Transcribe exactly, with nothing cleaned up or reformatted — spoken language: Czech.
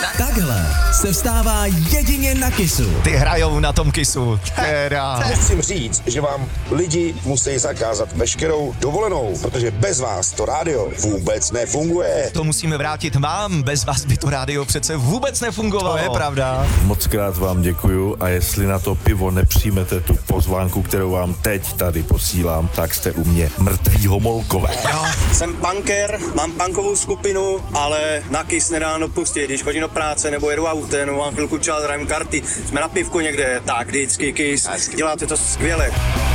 Takhle se vstává jedině na Kissu. Ty hrajou na tom Kissu. Teda. Chci říct, že vám lidi musí zakázat veškerou dovolenou, protože bez vás to rádio vůbec nefunguje. To musíme vrátit vám, bez vás by to rádio přece vůbec nefungovalo. To je pravda. Moc krát vám děkuju a jestli na to pivo nepřijmete tu pozvánku, kterou vám teď tady posílám, tak jste u mě mrtví homolkové. Jo. Jsem punker, mám punkovou skupinu, ale na Kiss nedám dopustit. Když chodím do práce nebo jedu autem, nebo mám chvilku čas, hrajím karty, jsme na pivku někde, tak vždycky Kiss. Děláte to skvěle.